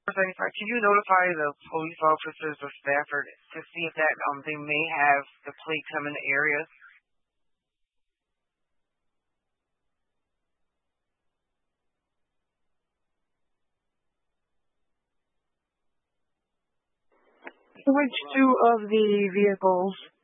35. Can you notify the police officers of Stafford to see if that they may have the plate come in the area? Which two of the vehicles